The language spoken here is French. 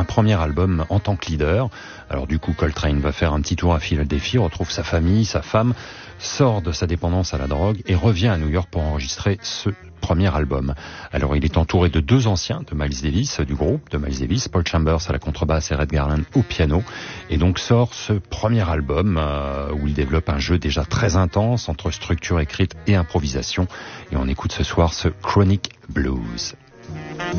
un premier album en tant que leader. Alors du coup, Coltrane va faire un petit tour à Philadelphie, retrouve sa famille, sa femme, sort de sa dépendance à la drogue et revient à New York pour enregistrer ce premier album. Alors il est entouré de 2 anciens de Miles Davis, du groupe de Miles Davis, Paul Chambers à la contrebasse et Red Garland au piano, et donc sort ce premier album où il développe un jeu déjà très intense entre structure écrite et improvisation, et on écoute ce soir ce Chronic Blues.